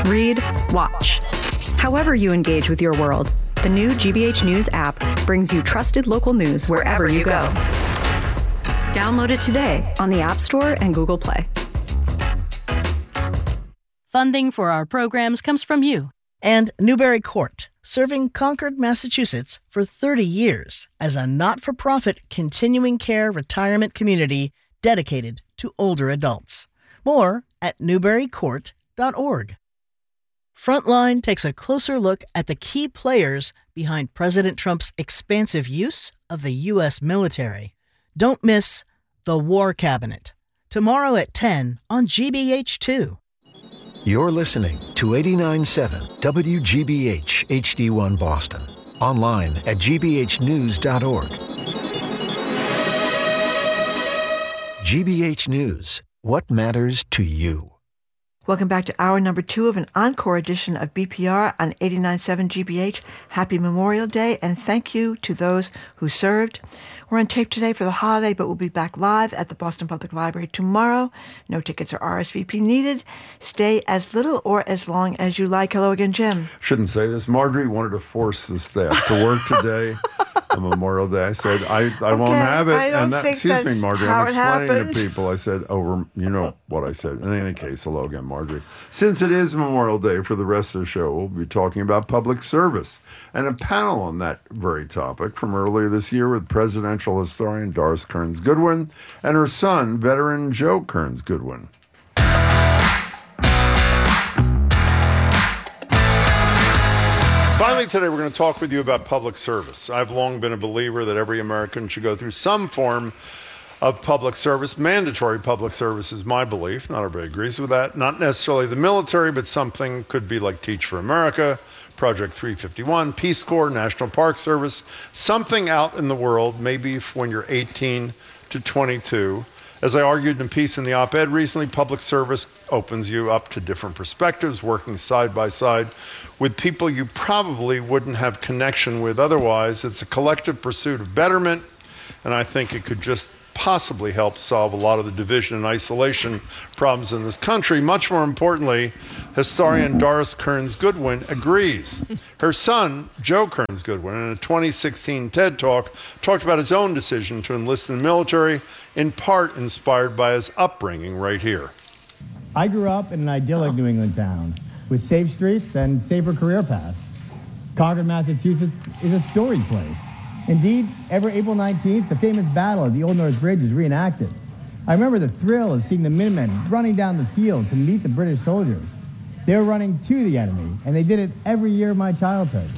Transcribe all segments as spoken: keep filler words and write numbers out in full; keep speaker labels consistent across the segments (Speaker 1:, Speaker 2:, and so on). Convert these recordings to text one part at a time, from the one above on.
Speaker 1: read, watch. However you engage with your world, the new G B H News app brings you trusted local news wherever you go. Download it today on the App Store and Google Play.
Speaker 2: Funding for our programs comes from you.
Speaker 3: And Newbury Court, serving Concord, Massachusetts for thirty years as a not-for-profit continuing care retirement community dedicated to older adults. More at newbury court dot org. Frontline takes a closer look at the key players behind President Trump's expansive use of the U S military. Don't miss The War Cabinet, tomorrow at ten on G B H two.
Speaker 4: You're listening to eighty-nine point seven W G B H H D one Boston. Online at g b h news dot org. G B H News. What matters to you?
Speaker 5: Welcome back to hour number two of an encore edition of B P R on eighty-nine point seven G B H. Happy Memorial Day, and thank you to those who served. We're on tape today for the holiday, but we'll be back live at the Boston Public Library tomorrow. No tickets or R S V P needed. Stay as little or as long as you like. Hello again, Jim.
Speaker 6: Shouldn't say this. Marjorie wanted to force the staff to work today on Memorial Day. I said, I, I okay, won't have it.
Speaker 5: I don't
Speaker 6: and that,
Speaker 5: think
Speaker 6: excuse
Speaker 5: that's
Speaker 6: me, Marjorie,
Speaker 5: how
Speaker 6: I'm
Speaker 5: it
Speaker 6: explaining
Speaker 5: happened.
Speaker 6: to people. I said, oh, you know what I said. In any case, hello again, Marjorie. Since it is Memorial Day for the rest of the show, we'll be talking about public service and a panel on that very topic from earlier this year with presidential historian Doris Kearns Goodwin and her son, veteran Joe Kearns Goodwin. Finally, today we're going to talk with you about public service. I've long been a believer that every American should go through some form of public service. Mandatory public service is my belief. Not everybody agrees with that. Not necessarily the military, but something could be like Teach for America, Project three fifty-one, Peace Corps, National Park Service, something out in the world, maybe when you're eighteen to twenty-two. As I argued in a piece in the op-ed recently, public service opens you up to different perspectives, working side by side with people you probably wouldn't have connection with otherwise. It's a collective pursuit of betterment, and I think it could just possibly help solve a lot of the division and isolation problems in this country. Much more importantly, historian Doris Kearns Goodwin agrees. Her son, Joe Kearns Goodwin, in a twenty sixteen TED Talk, talked about his own decision to enlist in the military, in part inspired by his upbringing right here.
Speaker 7: I grew up in an idyllic New England town with safe streets and safer career paths. Concord, Massachusetts is a storied place. Indeed, every April nineteenth, the famous battle at the Old North Bridge is reenacted. I remember the thrill of seeing the Minutemen running down the field to meet the British soldiers. They were running to the enemy, and they did it every year of my childhood.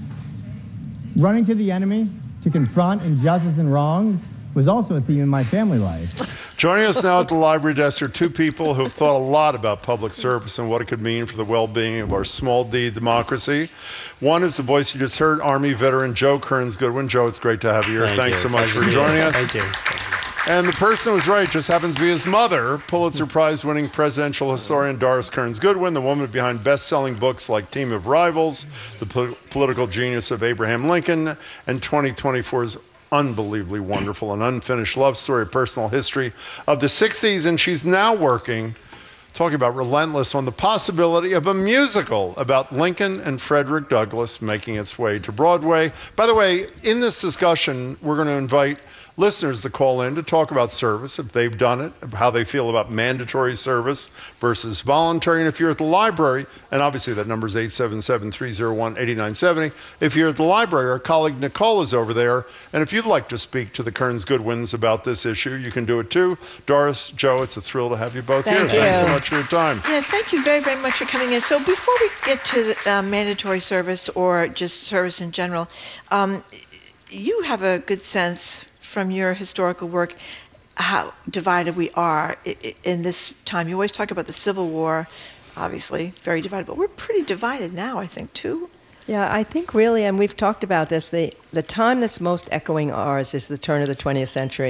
Speaker 7: Running to the enemy to confront injustice and wrongs was also a theme in my family life.
Speaker 6: Joining us now at the library desk are two people who have thought a lot about public service and what it could mean for the well-being of our small d democracy. One is the voice you just heard, Army veteran Joe Kearns Goodwin. Joe, it's great to have you here.
Speaker 8: Thank
Speaker 6: Thanks
Speaker 8: you.
Speaker 6: so much
Speaker 8: Thank
Speaker 6: for
Speaker 8: you.
Speaker 6: joining us.
Speaker 8: Thank you. Thank you.
Speaker 6: And the person who was right just happens to be his mother, Pulitzer Prize-winning presidential historian Doris Kearns Goodwin, the woman behind best-selling books like Team of Rivals, The po- Political Genius of Abraham Lincoln, and twenty twenty-four's unbelievably wonderful and unfinished love story, personal history of the sixties. And she's now working, talking about relentless, on the possibility of a musical about Lincoln and Frederick Douglass making its way to Broadway. By the way, in this discussion, we're going to invite listeners to call in to talk about service, if they've done it, how they feel about mandatory service versus voluntary. And if you're at the library, and obviously that number is eight seven seven, three oh one, eight nine seven oh. If you're at the library, our colleague Nicole is over there. And if you'd like to speak to the Kearns Goodwins about this issue, you can do it too. Doris, Joe, it's a thrill to have you both
Speaker 5: Thank
Speaker 6: here.
Speaker 5: you.
Speaker 6: Thanks so much for your time.
Speaker 5: Yeah, thank you very, very much for coming in. So before we get to the, uh, mandatory service or just service in general, um, you have a good sense from your historical work how divided we are in this time. You always talk about the Civil War, obviously, very divided, but we're pretty divided now, I think, too.
Speaker 9: Yeah, I think really, and we've talked about this, the, the time that's most echoing ours is the turn of the twentieth century,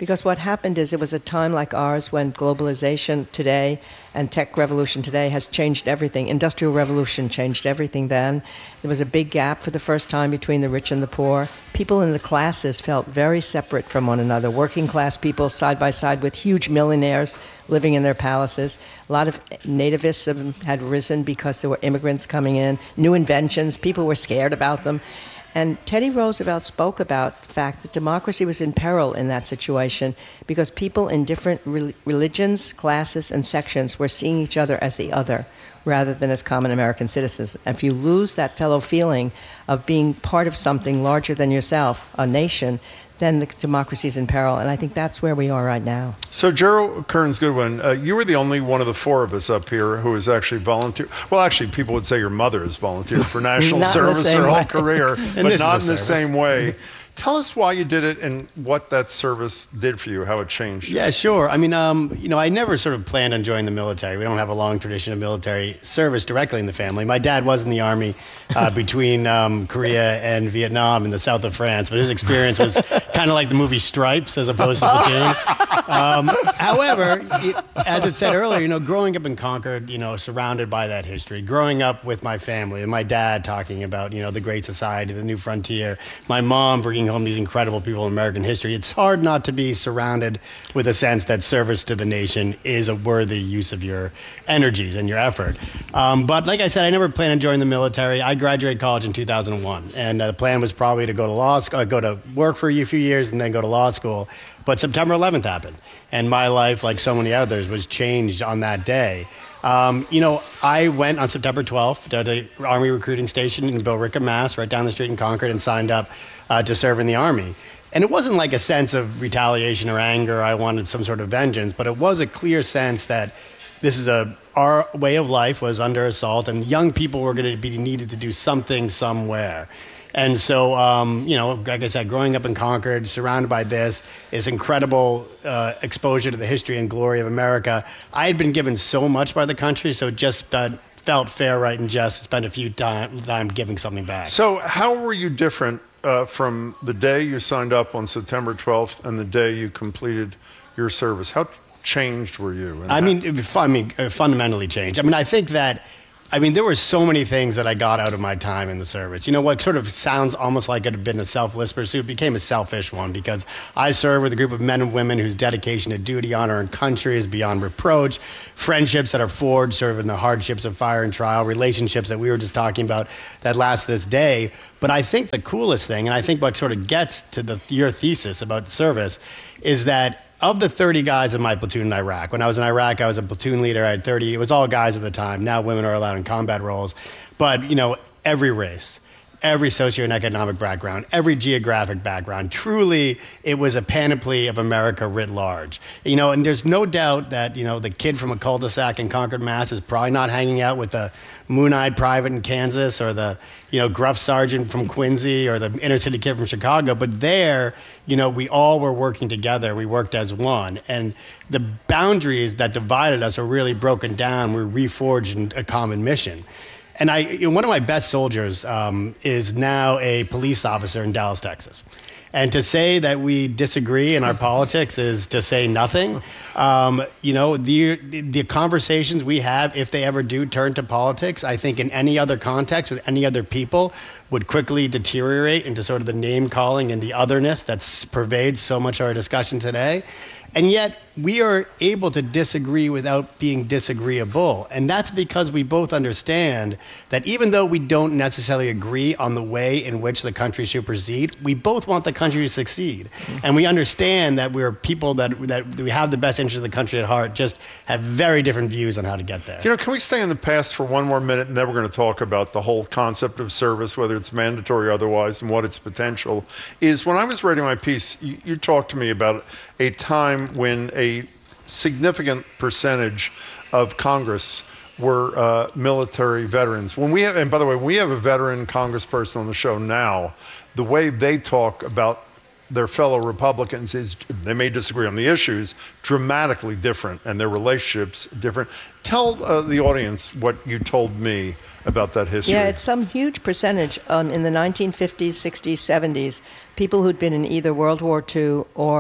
Speaker 8: Because what happened is it was a time like ours when globalization today and tech revolution today has changed everything. Industrial revolution changed everything then. There was a big gap for the first time between the rich and the poor. People in the classes felt very separate from one another. Working class people side by side with huge millionaires living in their palaces. A lot of nativism had risen because there were immigrants coming in, new inventions, people were scared about them. And Teddy Roosevelt spoke about the fact that democracy was in peril in that situation because people in different re- religions, classes, and sections were seeing each other as the other rather than as common American citizens. And if you lose that fellow feeling of being part of something larger than yourself, a nation, then the democracy is in peril. And I think that's where we are right now.
Speaker 6: So Gerald Kearns Goodwin, uh, you were the only one of the four of us up here who has actually volunteered. Well, actually, people would say your mother has volunteered for national service her whole career, but not in the same way. Tell us why you did it and what that service did for you, how it changed.
Speaker 9: Yeah, sure. I mean, um, you know, I never sort of planned on joining the military. We don't have a long tradition of military service directly in the family. My dad was in the Army uh, between um, Korea and Vietnam in the south of France, but his experience was kind of like the movie Stripes as opposed to Platoon. Um, however, it, as it said earlier, you know, growing up in Concord, you know, surrounded by that history, growing up with my family and my dad talking about, you know, the Great Society, the New Frontier, my mom bringing home these incredible people in American history, it's hard not to be surrounded with a sense that service to the nation is a worthy use of your energies and your effort. Um, but like I said, I never planned on joining the military. I graduated college in two thousand one, and uh, the plan was probably to go to law school, uh, go to work for a few years, and then go to law school. But September eleventh happened, and my life, like so many others, was changed on that day. Um, you know, I went on September twelfth to the Army recruiting station in Billerica, Mass, right down the street in Concord, and signed up uh, to serve in the Army. And it wasn't like a sense of retaliation or anger. I wanted some sort of vengeance, but it was a clear sense that this is a our way of life was under assault, and young people were going to be needed to do something somewhere. And so, um, you know, like I said, growing up in Concord, surrounded by this, this incredible uh, exposure to the history and glory of America, I had been given so much by the country, so it just uh, felt fair, right, and just to spend a few time, time giving something back.
Speaker 6: So how were you different uh, from the day you signed up on September twelfth and the day you completed your service? How changed were you?
Speaker 9: I mean, it, I mean, uh, fundamentally changed. I mean, I think that I mean, there were so many things that I got out of my time in the service. You know, what sort of sounds almost like it had been a selfless pursuit became a selfish one, because I serve with a group of men and women whose dedication to duty, honor, and country is beyond reproach, friendships that are forged sort of in the hardships of fire and trial, relationships that we were just talking about that last this day. But I think the coolest thing, and I think what sort of gets to the, your thesis about service, is that of the thirty guys in my platoon in Iraq, when I was in Iraq, I was a platoon leader. I had thirty. It was all guys at the time. Now women are allowed in combat roles. But, you know, every race, every socioeconomic background, every geographic background, truly it was a panoply of America writ large. You know, and there's no doubt that, you know, the kid from a cul-de-sac in Concord, Mass is probably not hanging out with the moon-eyed private in Kansas or the, you know, gruff sergeant from Quincy or the inner-city kid from Chicago. But there, you know, we all were working together. We worked as one. And the boundaries that divided us are really broken down. We're reforged in a common mission. And I, you know, one of my best soldiers um, is now a police officer in Dallas, Texas. And to say that we disagree in our politics is to say nothing. Um, you know, the, the conversations we have, if they ever do turn to politics, I think in any other context with any other people would quickly deteriorate into sort of the name calling and the otherness that pervades so much of our discussion today. And yet we are able to disagree without being disagreeable. And that's because we both understand that even though we don't necessarily agree on the way in which the country should proceed, we both want the country to succeed. Mm-hmm. And we understand that we're people that, that we have the best interest of the country at heart, just have very different views on how to get there.
Speaker 6: You know, can we stay in the past for one more minute, and then we're going to talk about the whole concept of service, whether it's mandatory or otherwise, and what its potential is. When I was writing my piece, you, you talked to me about a time when a significant percentage of Congress were uh, military veterans. When we have, and by the way, we have a veteran congressperson on the show now. The way they talk about their fellow Republicans is, they may disagree on the issues, dramatically different, and their relationships different. Tell uh, the audience what you told me about that history.
Speaker 8: Yeah, it's some huge percentage. Um, in the nineteen fifties, sixties, seventies, people who'd been in either World War Two or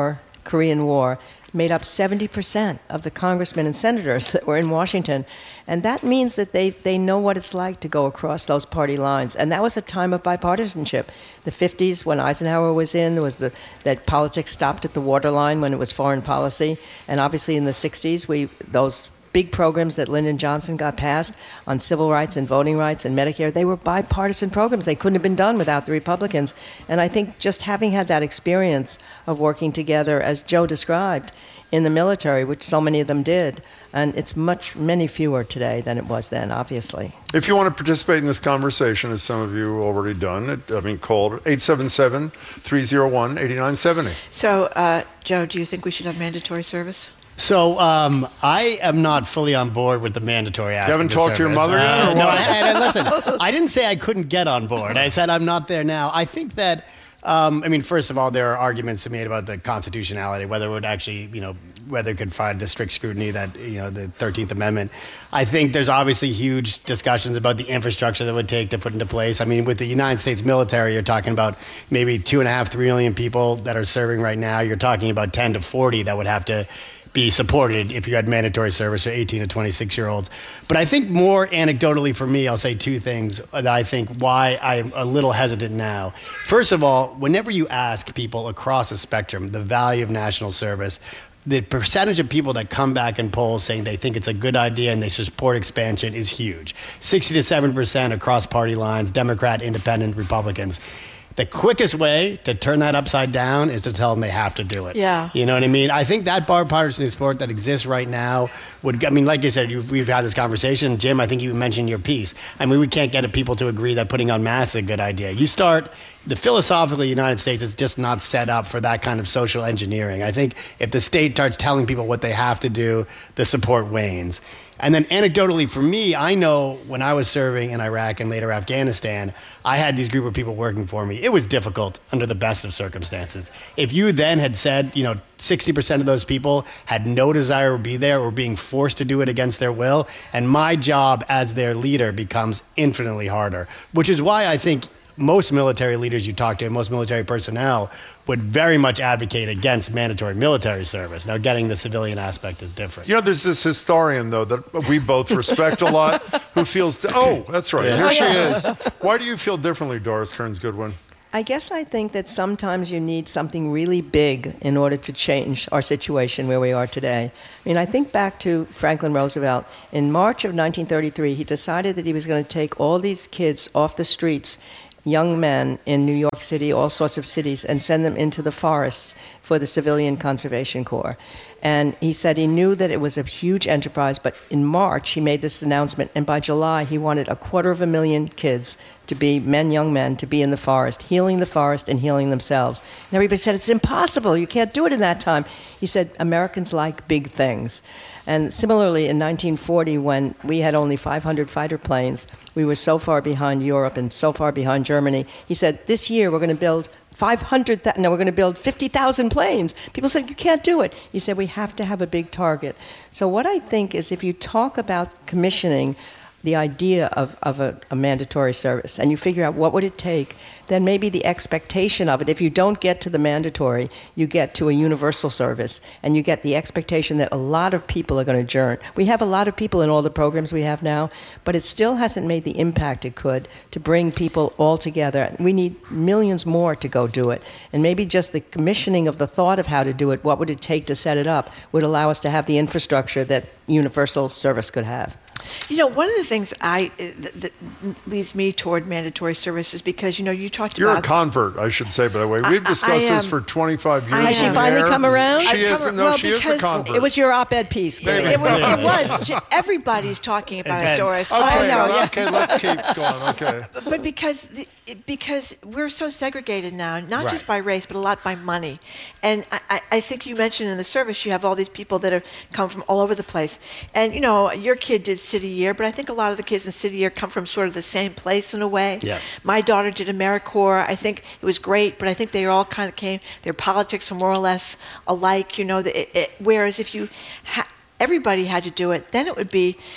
Speaker 8: Korean War made up seventy percent of the congressmen and senators that were in Washington. And that means that they, they know what it's like to go across those party lines. And that was a time of bipartisanship. The fifties, when Eisenhower was in, there was the, that politics stopped at the waterline when it was foreign policy. And obviously in the sixties, we those big programs that Lyndon Johnson got passed on civil rights and voting rights and Medicare, they were bipartisan programs. They couldn't have been done without the Republicans. And I think just having had that experience of working together, as Joe described, in the military, which so many of them did, and it's much, many fewer today than it was then, obviously.
Speaker 6: If you want to participate in this conversation, as some of you already done, it, I mean, call eight seven seven, three oh one, eight nine seven oh.
Speaker 5: So, uh, Joe, do you think we should have mandatory service?
Speaker 9: So um, I am not fully on board with the mandatory aspect.
Speaker 6: You haven't
Speaker 9: of
Speaker 6: talked to your
Speaker 9: service.
Speaker 6: mother yet?
Speaker 9: Uh, no, I, I, listen, I didn't say I couldn't get on board. I said I'm not there now. I think that, um, I mean, first of all, there are arguments made about the constitutionality, whether it would actually, you know, whether it could find the strict scrutiny that, you know, the thirteenth Amendment. I think there's obviously huge discussions about the infrastructure that it would take to put into place. I mean, with the United States military, you're talking about maybe two and a half, three million people that are serving right now. You're talking about ten to forty that would have to be supported if you had mandatory service for eighteen to twenty-six year olds. But I think more anecdotally for me, I'll say two things that I think why I'm a little hesitant now. First of all, whenever you ask people across the spectrum the value of national service, the percentage of people that come back in polls saying they think it's a good idea and they support expansion is huge. sixty to seven percent across party lines, Democrat, Independent, Republicans. The quickest way to turn that upside down is to tell them they have to do it.
Speaker 5: Yeah.
Speaker 9: You know what I mean? I think that bipartisan support that exists right now would, I mean, like you said, you've, we've had this conversation. Jim, I think you mentioned your piece. I mean, we can't get people to agree that putting on masks is a good idea. You start, the philosophically, the United States is just not set up for that kind of social engineering. I think if the state starts telling people what they have to do, the support wanes. And then anecdotally for me, I know when I was serving in Iraq and later Afghanistan, I had these group of people working for me. It was difficult under the best of circumstances. If you then had said, you know, sixty percent of those people had no desire to be there or being forced to do it against their will, and my job as their leader becomes infinitely harder, which is why I think most military leaders you talk to, most military personnel, would very much advocate against mandatory military service. Now, getting the civilian aspect is different.
Speaker 6: You know, there's this historian, though, that we both respect a lot, who feels, oh, that's right,
Speaker 9: Yeah.
Speaker 6: here
Speaker 8: Oh,
Speaker 6: she
Speaker 8: yeah.
Speaker 6: is. Why do you feel differently, Doris Kearns Goodwin?
Speaker 8: I guess I think that sometimes you need something really big in order to change our situation where we are today. I mean, I think back to Franklin Roosevelt. In March of nineteen thirty-three, he decided that he was going to take all these kids off the streets, young men in New York City, all sorts of cities, and send them into the forests for the Civilian Conservation Corps. And he said he knew that it was a huge enterprise, but in March he made this announcement, and by July he wanted a quarter of a million kids to be men, young men, to be in the forest, healing the forest and healing themselves. And everybody said, it's impossible, you can't do it in that time. He said, Americans like big things. And similarly, in nineteen forty, when we had only five hundred fighter planes, we were so far behind Europe and so far behind Germany, he said, this year we're going to build five hundred, no, we're going to build fifty thousand planes. People said, you can't do it. He said, we have to have a big target. So what I think is if you talk about commissioning the idea of, of a, a mandatory service and you figure out what would it take, then maybe the expectation of it, if you don't get to the mandatory, you get to a universal service and you get the expectation that a lot of people are going to join. We have a lot of people in all the programs we have now, but it still hasn't made the impact it could to bring people all together. We need millions more to go do it. And maybe just the commissioning of the thought of how to do it, what would it take to set it up, would allow us to have the infrastructure that universal service could have.
Speaker 5: You know, one of the things I that, that leads me toward mandatory service is because, you know, you talked
Speaker 6: You're
Speaker 5: about...
Speaker 6: a convert, I should say, by the way. We've
Speaker 5: I-
Speaker 6: discussed
Speaker 5: I
Speaker 6: this
Speaker 5: am-
Speaker 6: for twenty-five years.
Speaker 5: I
Speaker 8: Has she
Speaker 5: am.
Speaker 8: finally
Speaker 6: Air.
Speaker 8: come around?
Speaker 6: She
Speaker 5: I've
Speaker 6: is,
Speaker 5: come-
Speaker 6: no,
Speaker 5: well,
Speaker 6: she is a
Speaker 5: because
Speaker 6: convert.
Speaker 8: It was your op-ed piece.
Speaker 6: Maybe.
Speaker 5: It was,
Speaker 6: Yeah.
Speaker 5: it was. Everybody's talking about it,
Speaker 9: And-
Speaker 5: Doris.
Speaker 6: Okay,
Speaker 5: I know,
Speaker 6: well,
Speaker 5: yeah.
Speaker 6: okay, let's keep going, okay.
Speaker 5: But because the, because we're so segregated now, not just
Speaker 9: Right.
Speaker 5: by race, but a lot by money. And I, I- I think you mentioned in the service, you have all these people that have come from all over the place. And, you know, your kid did City Year, but I think a lot of the kids in City Year come from sort of the same place in a way.
Speaker 9: Yeah.
Speaker 5: My daughter did AmeriCorps. I think it was great, but I think they all kind of came, their politics are more or less alike, you know. The, it, it, whereas if you, ha- everybody had to do it, then it would be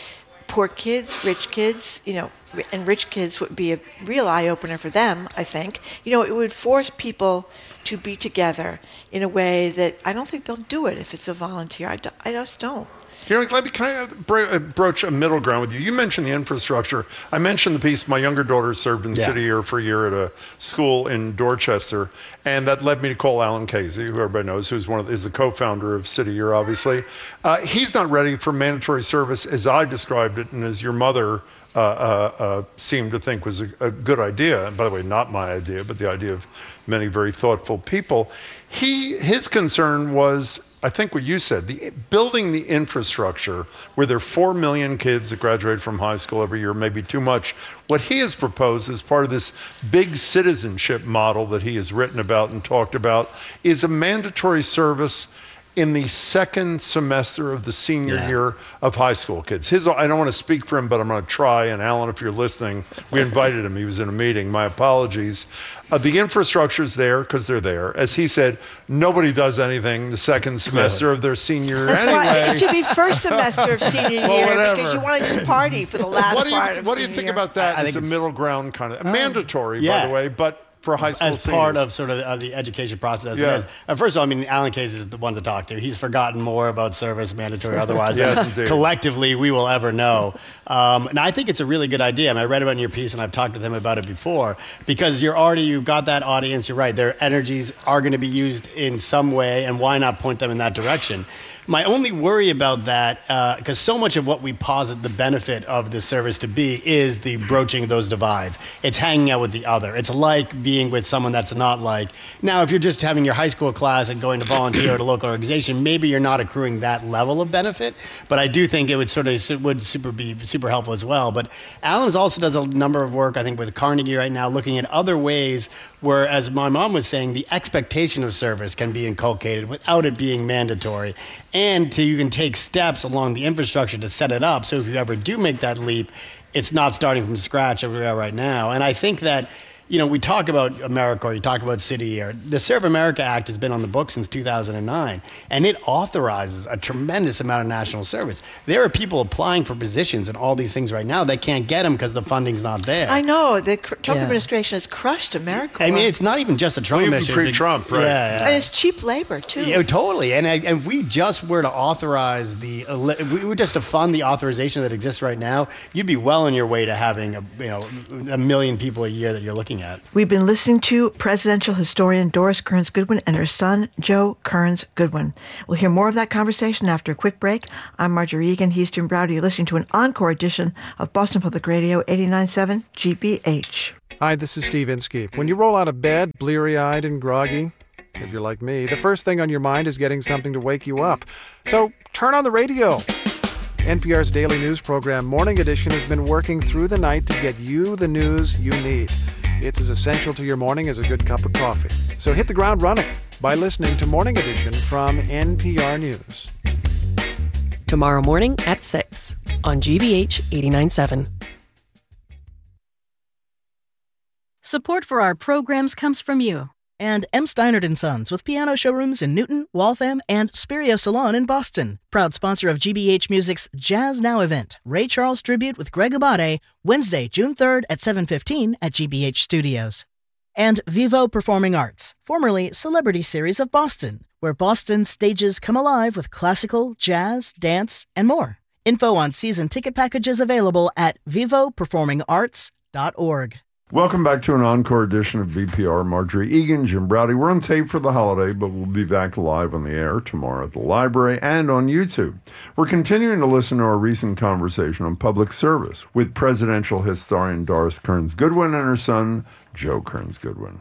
Speaker 5: poor kids, rich kids, you know, and rich kids would be a real eye-opener for them, I think. You know, it would force people to be together in a way that I don't think they'll do it if it's a volunteer. I, do, I just don't.
Speaker 6: Here, let me kind of bro- broach a middle ground with you. You mentioned the infrastructure. I mentioned the piece. My younger daughter served in
Speaker 9: Yeah.
Speaker 6: City Year for a year at a school in Dorchester, and that led me to call Alan Casey, who everybody knows, who's one of is the co-founder of City Year, obviously. Uh, he's not ready for mandatory service as I described it, and as your mother uh, uh, uh, seemed to think was a, a good idea. And by the way, not my idea, but the idea of many very thoughtful people. He his concern was, I think what you said, the building the infrastructure where there are four million kids that graduate from high school every year, maybe too much. What he has proposed as part of this big citizenship model that he has written about and talked about is a mandatory service in the second semester of the senior
Speaker 9: Yeah.
Speaker 6: year of high school kids. His, I don't want to speak for him, but I'm going to try. And Alan, if you're listening, we invited him. He was in a meeting. My apologies. Uh, the infrastructure's there because they're there. As he said, nobody does anything the second semester of their senior year
Speaker 5: That's
Speaker 6: anyway.
Speaker 5: why it should be first semester of senior
Speaker 6: Well,
Speaker 5: year
Speaker 6: whatever.
Speaker 5: because you want to just party for the last
Speaker 6: What do you,
Speaker 5: part of
Speaker 6: what do you
Speaker 5: senior
Speaker 6: think
Speaker 5: year.
Speaker 6: about that
Speaker 9: I
Speaker 6: as
Speaker 9: think
Speaker 6: a
Speaker 9: it's-
Speaker 6: middle ground kind of mandatory, by
Speaker 9: yeah.
Speaker 6: the way, but for high school
Speaker 9: as
Speaker 6: seniors?
Speaker 9: part of sort of uh, the education process.
Speaker 6: Yeah.
Speaker 9: It is. Uh, first of all, I mean, Alan Case is the one to talk to. He's forgotten more about service, mandatory or otherwise,
Speaker 6: Yes,
Speaker 9: than
Speaker 6: indeed.
Speaker 9: collectively we will ever know. Um, and I think it's a really good idea. I mean, I read about it in your piece, and I've talked with him about it before, because you're already, you've got that audience. You're right. Their energies are going to be used in some way, and why not point them in that direction? My only worry about that, because uh, so much of what we posit the benefit of this service to be is the broaching those divides. It's hanging out with the other. It's like being with someone that's not like. Now, if you're just having your high school class and going to volunteer at a local organization, maybe you're not accruing that level of benefit. But I do think it would sort of would super be super helpful as well. But Alan's also does a number of work, I think, with Carnegie right now, looking at other ways where, as my mom was saying, the expectation of service can be inculcated without it being mandatory. And to, you can take steps along the infrastructure to set it up. So if you ever do make that leap, it's not starting from scratch where we are right now. And I think that, you know, we talk about AmeriCorps, you talk about City Year. The Serve America Act has been on the books since two thousand nine, and it authorizes a tremendous amount of national service. There are people applying for positions and all these things right now that can't get them because the funding's not there.
Speaker 5: I know. The Trump
Speaker 8: Yeah.
Speaker 5: administration has crushed AmeriCorps.
Speaker 9: I mean, it's not even just the Trump
Speaker 6: Well, even
Speaker 9: administration.
Speaker 6: pre-Trump, right?
Speaker 9: Yeah, yeah.
Speaker 5: And it's cheap labor, too.
Speaker 9: Yeah, totally. And and we just were to authorize the, if we were just to fund the authorization that exists right now, you'd be well on your way to having a, you know, a million people a year that you're looking at.
Speaker 5: We've been listening to presidential historian Doris Kearns Goodwin and her son, Joe Kearns Goodwin. We'll hear more of that conversation after a quick break. I'm Marjorie Egan. He's Jim Browder. You're listening to an encore edition of Boston Public Radio eighty-nine point seven G B H.
Speaker 10: Hi, this is Steve Inskeep. When you roll out of bed, bleary-eyed and groggy, if you're like me, the first thing on your mind is getting something to wake you up. So turn on the radio. N P R's daily news program, Morning Edition, has been working through the night to get you the news you need. It's as essential to your morning as a good cup of coffee. So hit the ground running by listening to Morning Edition from N P R News.
Speaker 11: Tomorrow morning at six on G B H eighty-nine point seven.
Speaker 2: Support for our programs comes from you.
Speaker 3: And M. Steinert and Sons, with piano showrooms in Newton, Waltham, and Spirio Salon in Boston. Proud sponsor of G B H Music's Jazz Now event, Ray Charles Tribute with Greg Abate, Wednesday, June third at seven fifteen at G B H Studios. And Vivo Performing Arts, formerly Celebrity Series of Boston, where Boston's stages come alive with classical, jazz, dance, and more. Info on season ticket packages available at vivo performing arts dot org.
Speaker 12: Welcome back to an encore edition of B P R. Marjorie Egan, Jim Browdy. We're on tape for the holiday, but we'll be back live on the air tomorrow at the library and on YouTube. We're continuing to listen to our recent conversation on public service with presidential historian Doris Kearns Goodwin and her son, Joe Kearns Goodwin.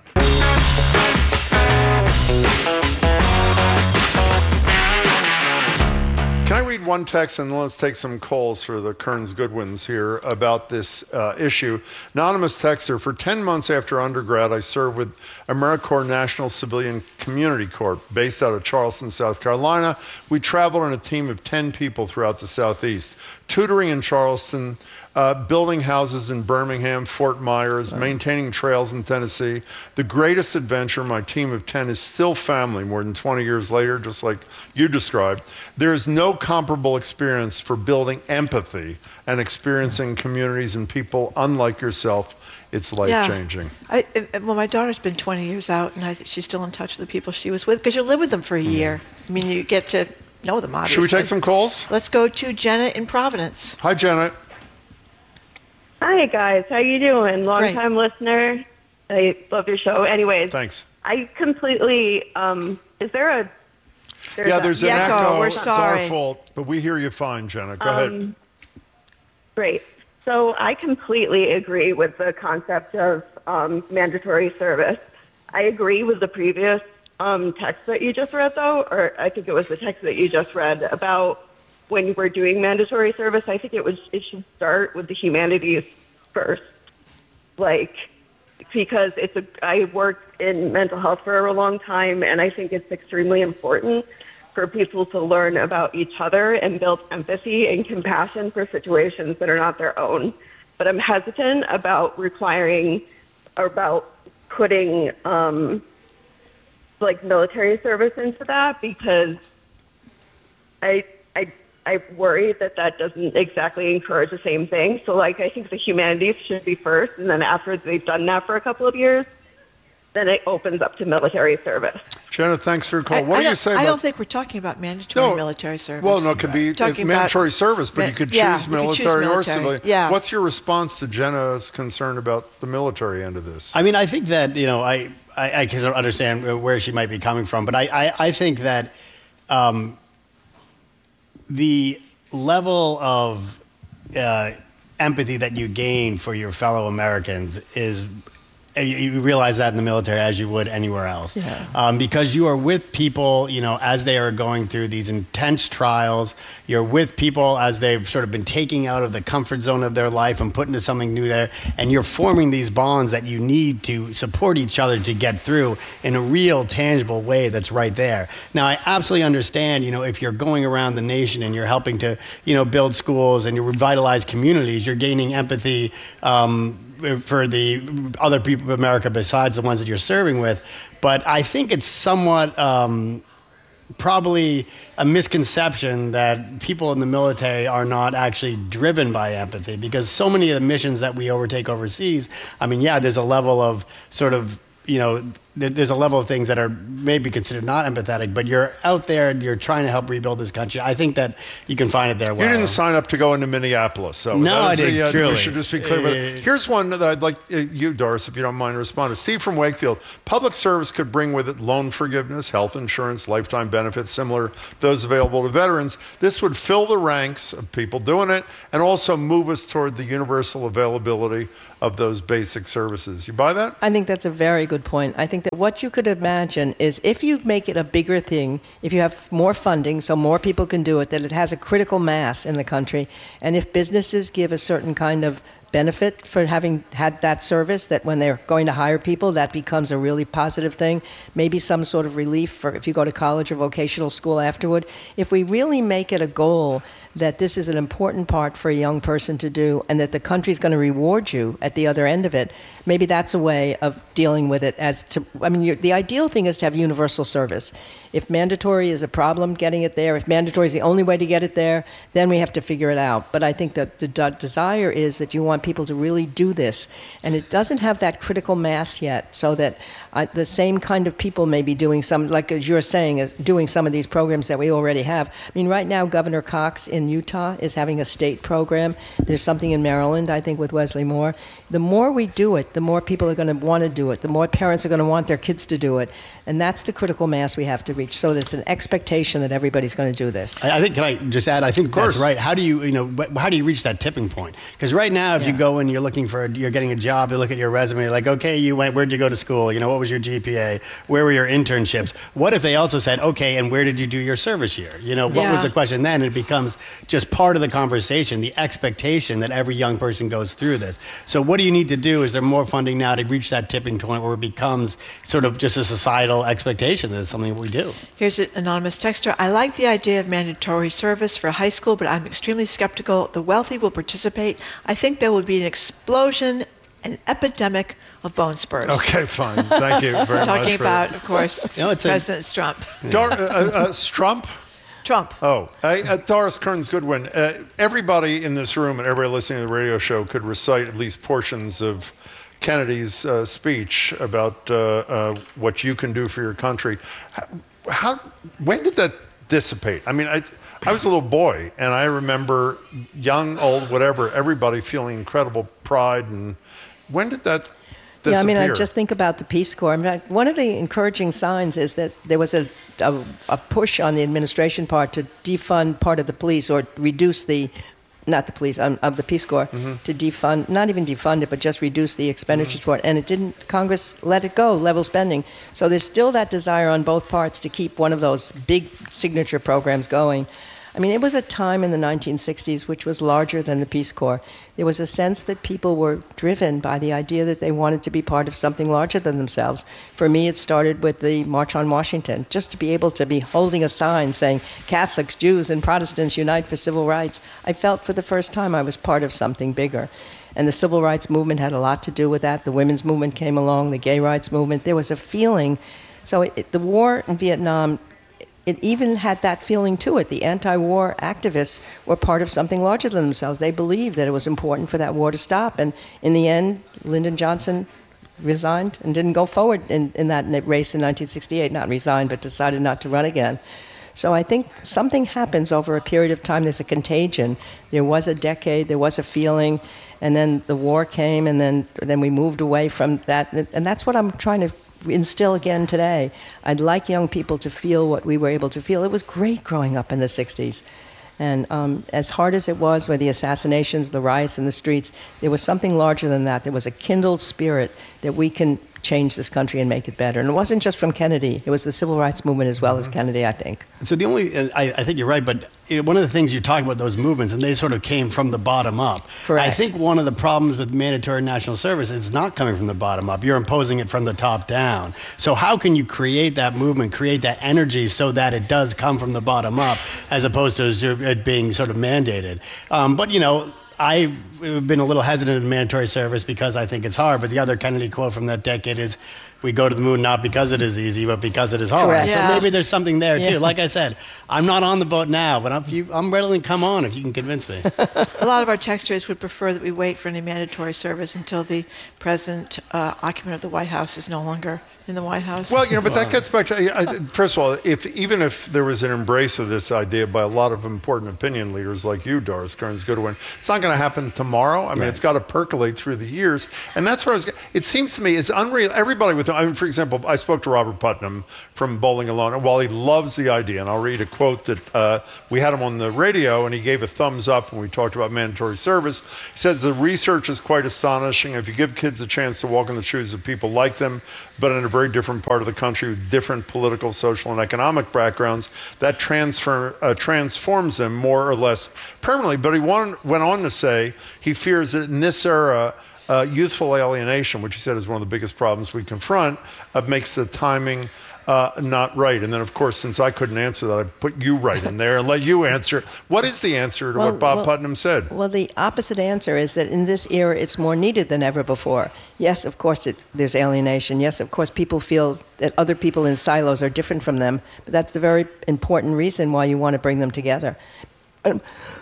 Speaker 6: Can I read one text and let's take some calls for the Kearns Goodwins here about this uh, issue? Anonymous texter, for ten months after undergrad, I served with AmeriCorps National Civilian Community Corps, based out of Charleston, South Carolina. We traveled in a team of ten people throughout the Southeast, tutoring in Charleston, uh, building houses in Birmingham, Fort Myers, right. maintaining trails in Tennessee. The greatest adventure, my team of ten is still family more than twenty years later, just like you described. There is no comparable experience for building empathy and experiencing communities and people unlike yourself. It's life-changing.
Speaker 5: Yeah. I, I, well, my daughter's been twenty years out, and I think she's still in touch with the people she was with, because you live with them for a year. I mean, you get to know them, obviously.
Speaker 6: Should we take some calls?
Speaker 5: Let's go to Jenna in Providence.
Speaker 6: Hi, Jenna.
Speaker 13: Hi, guys. How you doing? Long-time listener. I love your show. Anyways.
Speaker 6: Thanks.
Speaker 13: I completely, um, is there a...
Speaker 6: There's yeah, there's a, an echo. echo.
Speaker 5: We're
Speaker 6: it's
Speaker 5: sorry.
Speaker 6: It's our fault, but we hear you fine, Jenna. Go
Speaker 13: um,
Speaker 6: ahead.
Speaker 13: Great. So I completely agree with the concept of um, mandatory service. I agree with the previous um, text that you just read, though, or I think it was the text that you just read about when we're doing mandatory service. I think it was it should start with the humanities first, like because it's a. I worked in mental health for a long time, and I think it's extremely important for people to learn about each other and build empathy and compassion for situations that are not their own. But I'm hesitant about requiring, or about putting um, like military service into that, because I, I, I worry that that doesn't exactly encourage the same thing. So like, I think the humanities should be first, and then after they've done that for a couple of years, then it opens up to military service.
Speaker 6: Jenna, thanks for your call.
Speaker 5: I,
Speaker 6: what
Speaker 5: I
Speaker 6: do you say about...
Speaker 5: I don't think we're talking about mandatory
Speaker 6: no,
Speaker 5: military service.
Speaker 6: Well, no, it could be mandatory service, but
Speaker 5: ma-
Speaker 6: you could choose,
Speaker 5: yeah,
Speaker 6: military,
Speaker 5: you could choose military
Speaker 6: or civilian.
Speaker 5: Yeah.
Speaker 6: What's your response to Jenna's concern about the military end of this?
Speaker 9: I mean, I think that, you know, I, I, I can understand where she might be coming from, but I, I, I think that um, the level of uh, empathy that you gain for your fellow Americans is... You realize that in the military as you would anywhere else.
Speaker 8: Yeah.
Speaker 9: Um, because you are with people, you know, as they are going through these intense trials. You're with people as they've sort of been taking out of the comfort zone of their life and put into something new there. And you're forming these bonds that you need to support each other to get through in a real, tangible way that's right there. Now, I absolutely understand, you know, if you're going around the nation and you're helping to, you know, build schools and you revitalize communities, you're gaining empathy um, for the other people of America besides the ones that you're serving with. But I think it's somewhat um, probably a misconception that people in the military are not actually driven by empathy, because so many of the missions that we overtake overseas, I mean, yeah, there's a level of sort of, you know, there's a level of things that are maybe considered not empathetic, but you're out there and you're trying to help rebuild this country. I think that you can find it there well.
Speaker 6: You didn't sign up to go into Minneapolis, so
Speaker 9: no, I didn't. Uh, truly,
Speaker 6: we should just be clear. Uh, but here's one that I'd like uh, you, Doris, if you don't mind, to respond to. Steve from Wakefield. Public service could bring with it loan forgiveness, health insurance, lifetime benefits similar to those available to veterans. This would fill the ranks of people doing it and also move us toward the universal availability of those basic services. You buy that?
Speaker 8: I think that's a very good point. I think that what you could imagine is if you make it a bigger thing, if you have more funding so more people can do it, that it has a critical mass in the country, and if businesses give a certain kind of benefit for having had that service, that when they're going to hire people, that becomes a really positive thing. Maybe some sort of relief for if you go to college or vocational school afterward. If we really make it a goal that this is an important part for a young person to do and that the country's going to reward you at the other end of it, maybe that's a way of dealing with it. As to, I mean, you're, the ideal thing is to have universal service. If mandatory is a problem getting it there, if mandatory is the only way to get it there, then we have to figure it out. But I think that the d- desire is that you want people to really do this. And it doesn't have that critical mass yet, so that uh, the same kind of people may be doing some, like as you're saying, is doing some of these programs that we already have. I mean, right now, Governor Cox in Utah is having a state program. There's something in Maryland, I think, with Wesley Moore. The more we do it, the more people are going to want to do it. The more parents are going to want their kids to do it. And that's the critical mass we have to reach. So there's an expectation that everybody's going to do this.
Speaker 9: I, I think, can I just add, I think that's right. How do you, you know, how do you reach that tipping point? Because right now, if yeah. you go and you're looking for, you're getting a job, you look at your resume, you're like, okay, you went, where'd you go to school? You know, what was your G P A? Where were your internships? What if they also said, okay, and where did you do your service year? You know, what
Speaker 5: yeah.
Speaker 9: was the question then? It becomes just part of the conversation, the expectation that every young person goes through this. So what do you need to do? Is there more funding now to reach that tipping point where it becomes sort of just a societal expectation that it's something we do?
Speaker 5: Here's an anonymous texter. I like the idea of mandatory service for high school, but I'm extremely skeptical. The wealthy will participate. I think there would be an explosion, an epidemic of bone spurs.
Speaker 6: Okay, fine. Thank you very much.
Speaker 5: Talking
Speaker 6: for
Speaker 5: about, of course,
Speaker 9: No, it's a-
Speaker 5: President Trump.
Speaker 6: Dar- uh, uh, Strump?
Speaker 5: Trump.
Speaker 6: Oh, I, uh, Doris Kearns Goodwin. Uh, everybody in this room and everybody listening to the radio show could recite at least portions of Kennedy's uh, speech about uh, uh, what you can do for your country. How, how? When did that dissipate? I mean, I, I was a little boy, and I remember young, old, whatever, everybody feeling incredible pride. And when did that disappear?
Speaker 8: Yeah, I mean, I just think about the Peace Corps. I mean, one of the encouraging signs is that there was a, a, a push on the administration part to defund part of the police or reduce the, not the police, um, of the Peace Corps, mm-hmm. to defund, not even defund it, but just reduce the expenditures mm-hmm. for it. And it didn't, Congress let it go, level spending. So there's still that desire on both parts to keep one of those big signature programs going. I mean, it was a time in the nineteen sixties which was larger than the Peace Corps. There was a sense that people were driven by the idea that they wanted to be part of something larger than themselves. For me, it started with the March on Washington, just to be able to be holding a sign saying, Catholics, Jews, and Protestants unite for civil rights. I felt for the first time I was part of something bigger. And the civil rights movement had a lot to do with that. The women's movement came along, the gay rights movement. There was a feeling. So it, it, the war in Vietnam, it even had that feeling to it. The anti-war activists were part of something larger than themselves. They believed that it was important for that war to stop. And in the end, Lyndon Johnson resigned and didn't go forward in, in that race in nineteen sixty-eight. Not resigned, but decided not to run again. So I think something happens over a period of time. There's a contagion. There was a decade, there was a feeling, and then the war came, and then, then we moved away from that. And that's what I'm trying to instill again today. I'd like young people to feel what we were able to feel. It was great growing up in the sixties. And um, as hard as it was with the assassinations, the riots in the streets, there was something larger than that. There was a kindled spirit that we can change this country and make it better. And it wasn't just from Kennedy. It was the civil rights movement as well as Kennedy, I think.
Speaker 9: So the only, I, I think you're right, but you know, one of the things you're talking about, those movements, and they sort of came from the bottom up.
Speaker 8: Correct.
Speaker 9: I think one of the problems with mandatory national service is it's not coming from the bottom up. You're imposing it from the top down. So how can you create that movement, create that energy so that it does come from the bottom up as opposed to it being sort of mandated? Um, but, you know, I've been a little hesitant in mandatory service because I think it's hard, but the other Kennedy quote from that decade is, we go to the moon not because it is easy, but because it is hard.
Speaker 8: Correct.
Speaker 9: So
Speaker 8: Yeah.
Speaker 9: maybe there's something there
Speaker 8: Yeah.
Speaker 9: too. Like I said, I'm not on the boat now, but I'm, you, I'm ready to come on if you can convince me.
Speaker 5: A lot of our texters would prefer that we wait for any mandatory service until the present uh, occupant of the White House is no longer in the White House.
Speaker 6: Well, you know, but that gets back to, I, I- first of all, if even if there was an embrace of this idea by a lot of important opinion leaders like you, Doris Kearns Goodwin, it's not going to happen tomorrow. I mean,
Speaker 9: Right.
Speaker 6: it's got to percolate through the years. And that's where I was, it seems to me, it's unreal. Everybody with, I mean, for example, I spoke to Robert Putnam from Bowling Alone, and while he loves the idea, and I'll read a quote that uh, we had him on the radio, and he gave a thumbs up when we talked about mandatory service. He says, the research is quite astonishing. If you give kids a chance to walk in the shoes of people like them, but in a very different part of the country with different political, social, and economic backgrounds, that transfer, uh, transforms them more or less permanently. But he won, went on to say he fears that in this era, uh, youthful alienation, which he said is one of the biggest problems we confront, uh, makes the timing uh, not right. And then, of course, since I couldn't answer that, I put you right in there and let you answer. What is the answer to
Speaker 8: Well,
Speaker 6: what Bob
Speaker 8: well-
Speaker 6: Putnam said?
Speaker 8: Well, the opposite answer is that in this era, it's more needed than ever before. Yes, of course, it, there's alienation. Yes, of course, people feel that other people in silos are different from them. But that's the very important reason why you want to bring them together. Um,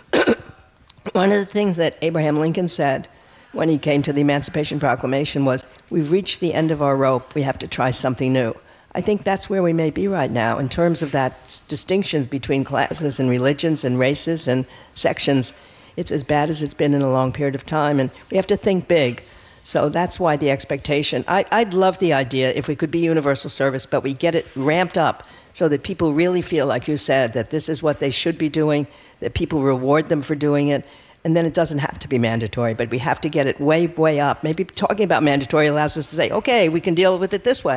Speaker 8: one of the things that Abraham Lincoln said when he came to the Emancipation Proclamation was, we've reached the end of our rope. We have to try something new. I think that's where we may be right now in terms of that s- distinctions between classes and religions and races and sections. It's as bad as it's been in a long period of time, and we have to think big. So that's why the expectation. I, I'd love the idea if we could be universal service, but we get it ramped up so that people really feel, like you said, that this is what they should be doing, that people reward them for doing it, and then it doesn't have to be mandatory, but we have to get it way, way up. Maybe talking about mandatory allows us to say, okay, we can deal with it this way.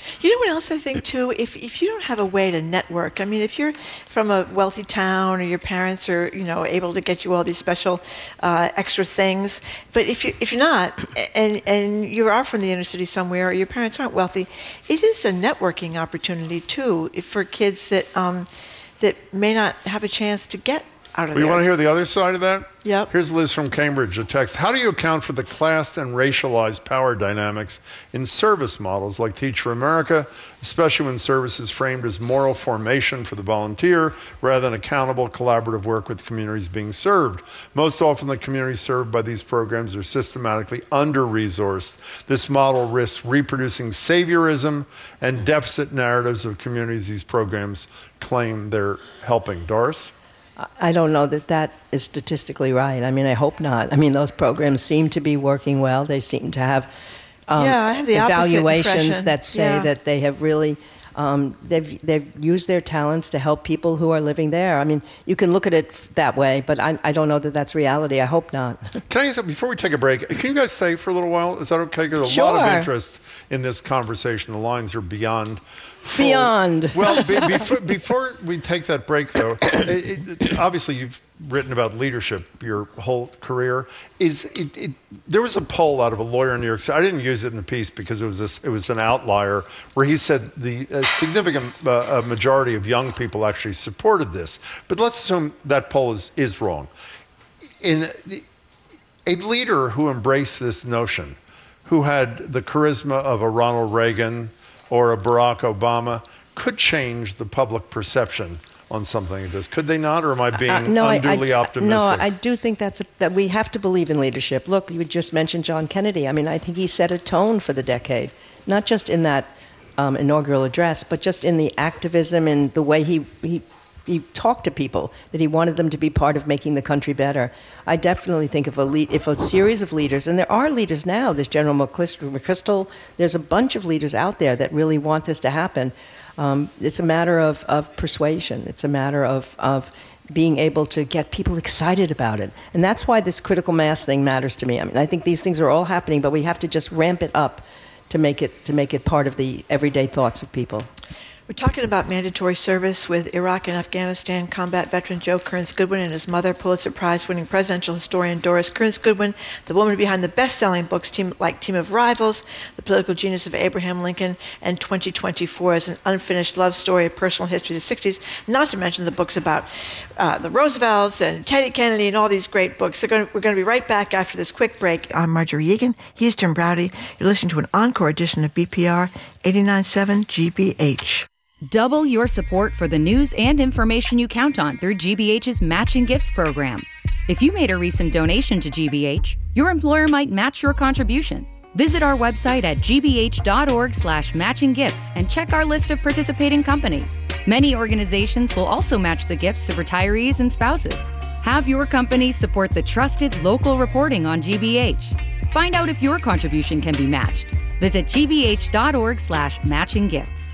Speaker 5: You know what else I think too? If if you don't have a way to network, I mean, if you're from a wealthy town or your parents are, you know, able to get you all these special uh, extra things, but if you if you're not, and and you are from the inner city somewhere, or your parents aren't wealthy, it is a networking opportunity too for kids that um, that may not have a chance to get out of
Speaker 6: well,
Speaker 5: there.
Speaker 6: You want to hear the other side of that?
Speaker 5: Yep.
Speaker 6: Here's Liz from Cambridge, a text. How do you account for the classed and racialized power dynamics in service models like Teach for America, especially when service is framed as moral formation for the volunteer rather than accountable, collaborative work with the communities being served? Most often the communities served by these programs are systematically under-resourced. This model risks reproducing saviorism and deficit narratives of communities these programs claim they're helping. Doris?
Speaker 8: I don't know that that is statistically right. I mean, I hope not. I mean, those programs seem to be working well. They seem to have, um,
Speaker 5: yeah, I have the
Speaker 8: evaluations that say
Speaker 5: yeah.
Speaker 8: that they have really um, they've they've used their talents to help people who are living there. I mean, you can look at it that way, but I, I don't know that that's reality. I hope not.
Speaker 6: Can I ask, before we take a break, can you guys stay for a little while? Is that okay? Because a
Speaker 8: Sure.
Speaker 6: lot of interest in this conversation. The lines are beyond. Full.
Speaker 8: Beyond.
Speaker 6: Well, be, before, before we take that break, though, it, it, obviously you've written about leadership your whole career. Is it, it, there was a poll out of a lawyer in New York City. I didn't use it in the piece because it was this, it was an outlier where he said the uh, significant uh, majority of young people actually supported this. But let's assume that poll is is wrong. In a leader who embraced this notion, who had the charisma of a Ronald Reagan or a Barack Obama, could change the public perception on something like this. Could they not, or am I being uh, no, unduly
Speaker 8: I, I,
Speaker 6: optimistic?
Speaker 8: No, I do think that's a, that we have to believe in leadership. Look, you just mentioned John Kennedy. I mean, I think he set a tone for the decade, not just in that um, inaugural address, but just in the activism and the way he, he he talked to people, that he wanted them to be part of making the country better. I definitely think if a lead, if a series of leaders, and there are leaders now, there's General McChrystal, there's a bunch of leaders out there that really want this to happen. Um, it's a matter of, of persuasion. It's a matter of, of being able to get people excited about it. And that's why this critical mass thing matters to me. I mean, I think these things are all happening, but we have to just ramp it up to make it, to make it part of the everyday thoughts of people.
Speaker 5: We're talking about mandatory service with Iraq and Afghanistan combat veteran Joe Kearns Goodwin and his mother, Pulitzer Prize-winning presidential historian Doris Kearns Goodwin, the woman behind the best-selling books team, like Team of Rivals, The Political Genius of Abraham Lincoln, and twenty twenty-four as an unfinished love story, a personal history of the sixties, not to mention the books about uh, the Roosevelts and Teddy Kennedy and all these great books. They're going to, we're going to be right back after this quick break. I'm Marjorie Egan. He's Jim Browdy. You're listening to an encore edition of B P R eighty-nine point seven G B H.
Speaker 14: Double your support for the news and information you count on through G B H's Matching Gifts program. If you made a recent donation to G B H, your employer might match your contribution. Visit our website at g b h dot org slash matching gifts and check our list of participating companies. Many organizations will also match the gifts of retirees and spouses. Have your company support the trusted local reporting on G B H. Find out if your contribution can be matched. Visit g b h dot org slash matching gifts.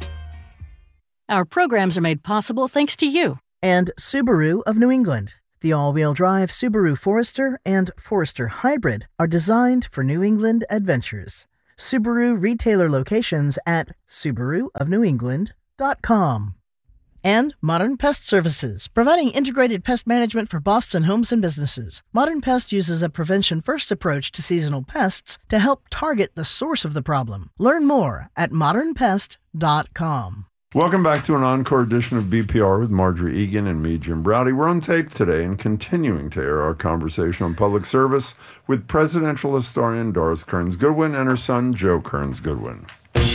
Speaker 2: Our programs are made possible thanks to you.
Speaker 3: And Subaru of New England. The all-wheel drive Subaru Forester and Forester Hybrid are designed for New England adventures. Subaru retailer locations at subaru of new england dot com. And Modern Pest Services, providing integrated pest management for Boston homes and businesses. Modern Pest uses a prevention-first approach to seasonal pests to help target the source of the problem. Learn more at modern pest dot com.
Speaker 12: Welcome back to an encore edition of B P R with Marjorie Egan and me, Jim Browdy. We're on tape today and continuing to air our conversation on public service with presidential historian Doris Kearns Goodwin and her son, Joe Kearns Goodwin.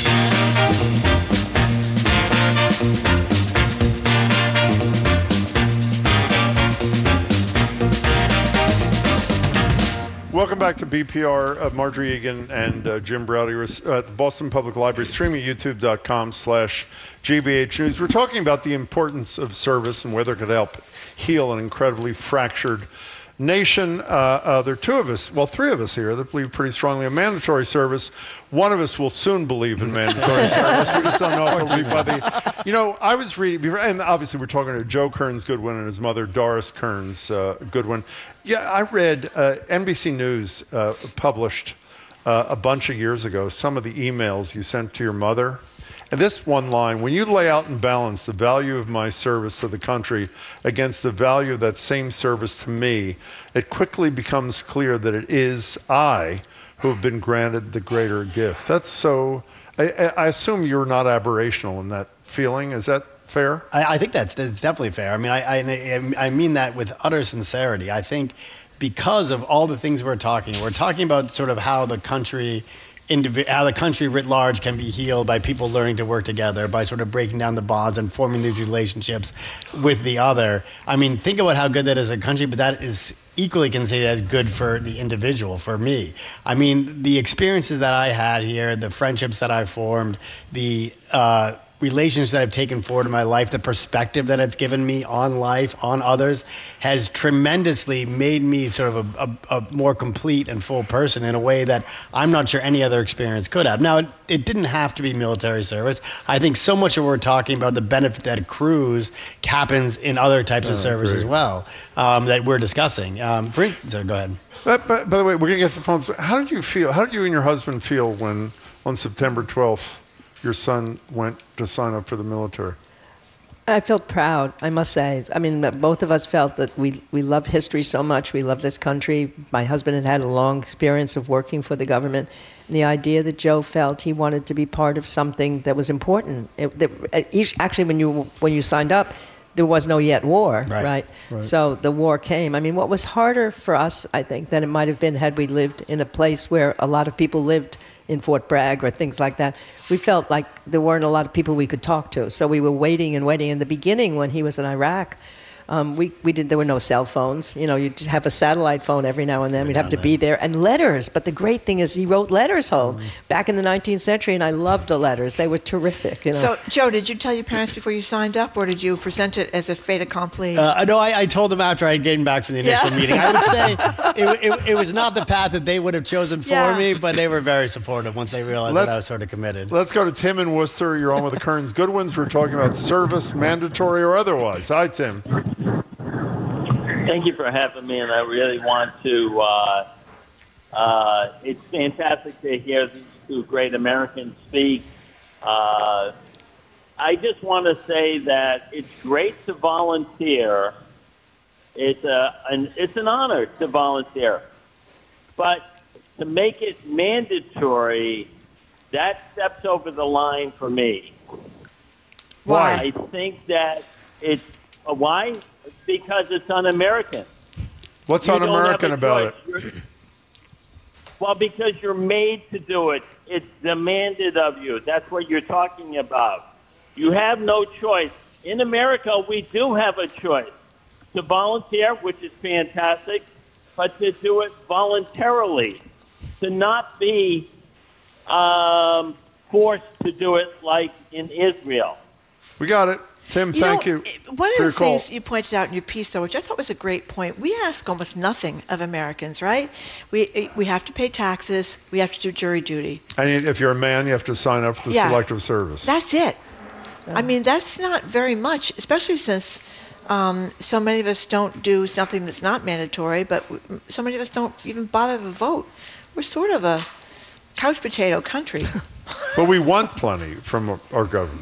Speaker 6: Welcome back to B P R. Uh, Marjorie Egan and uh, Jim Browdy. We're at the Boston Public Library, streaming youtube dot com slash G B H News. We're talking about the importance of service and whether it could help heal an incredibly fractured nation. Uh, uh, there are two of us, well, three of us here that believe pretty strongly in mandatory service. One of us will soon believe in mandatory service. We just don't know if it'll be by the... You know, I was reading, before, and obviously we're talking to Joe Kearns Goodwin and his mother, Doris Kearns uh, Goodwin. Yeah, I read uh, N B C News uh, published uh, a bunch of years ago some of the emails you sent to your mother. And this one line, when you lay out and balance the value of my service to the country against the value of that same service to me, it quickly becomes clear that it is I who have been granted the greater gift. That's so, I, I assume you're not aberrational in that feeling. Is that fair?
Speaker 9: I, I think that's, that's definitely fair. I mean, I, I, I mean that with utter sincerity. I think because of all the things we're talking, we're talking about sort of how the country Indivi- how the country writ large can be healed by people learning to work together, by sort of breaking down the bonds and forming these relationships with the other. I mean, think about how good that is as a country, but that is equally can say that's good for the individual, for me. I mean, the experiences that I had here, the friendships that I formed, the uh, relationships that I've taken forward in my life, the perspective that it's given me on life, on others, has tremendously made me sort of a, a, a more complete and full person in a way that I'm not sure any other experience could have. Now, it, it didn't have to be military service. I think so much of what we're talking about, the benefit that accrues, happens in other types
Speaker 6: Oh,
Speaker 9: of service
Speaker 6: great.
Speaker 9: as well, um, that we're discussing. Um, for, so go ahead.
Speaker 6: But, but, by the way, we're going to get the phones. How did you feel? How did you and your husband feel when on September twelfth, your son went to sign up for the military?
Speaker 8: I felt proud, I must say. I mean, both of us felt that we, we love history so much. We love this country. My husband had had a long experience of working for the government. And the idea that Joe felt he wanted to be part of something that was important. It, that, each, actually, when you, when you signed up, there was no yet war,
Speaker 9: Right.
Speaker 8: right?
Speaker 9: Right.
Speaker 8: So the war came. I mean, what was harder for us, I think, than it might have been had we lived in a place where a lot of people lived in Fort Bragg or things like that, we felt like there weren't a lot of people we could talk to. So we were waiting and waiting. In the beginning, when he was in Iraq, um, we, we did, there were no cell phones. You know, you'd just have a satellite phone every now and then. We'd have to be there. And letters. But the great thing is he wrote letters home
Speaker 5: Mm.
Speaker 8: back in the nineteenth century, and I loved the letters. They were terrific, you know.
Speaker 5: So, Joe, did you tell your parents before you signed up, or did you present it as a fait accompli?
Speaker 9: Uh, no, I, I told them after I had gotten back from the initial
Speaker 5: Yeah.
Speaker 9: meeting. I would say it, it, it was not the path that they would have chosen for
Speaker 5: Yeah.
Speaker 9: me, but they were very supportive once they realized that I was sort of committed.
Speaker 6: Let's go to Tim in Worcester. You're on with the Kearns Goodwins. We're talking about service, mandatory or otherwise. Hi, Tim.
Speaker 15: Thank you for having me, and I really want to. Uh, uh, it's fantastic to hear these two great Americans speak. Uh, I just want to say that it's great to volunteer. It's a, an it's an honor to volunteer, but to make it mandatory, that steps over the line for me.
Speaker 5: Why?
Speaker 15: I think that it's uh, why because it's un-American.
Speaker 6: What's
Speaker 15: You don't have
Speaker 6: un-American
Speaker 15: a
Speaker 6: about it?
Speaker 15: choice. You're- Well, because you're made to do it. It's demanded of you. That's what you're talking about. You have no choice. In America, we do have a choice to volunteer, which is fantastic, but to do it voluntarily, to not be um, forced to do it like in Israel.
Speaker 6: We got it. Tim,
Speaker 5: You
Speaker 6: thank
Speaker 5: know,
Speaker 6: you.
Speaker 5: One
Speaker 6: for
Speaker 5: of
Speaker 6: your
Speaker 5: the
Speaker 6: call.
Speaker 5: things you pointed out in your piece, though, which I thought was a great point, we ask almost nothing of Americans, right? We we have to pay taxes. We have to do jury duty.
Speaker 6: And if you're a man, you have to sign up for the
Speaker 5: Yeah.
Speaker 6: selective service.
Speaker 5: That's it. I mean, that's not very much, especially since um, so many of us don't do something that's not mandatory, but w- so many of us don't even bother to vote. We're sort of a couch potato country.
Speaker 6: But we want plenty from our government.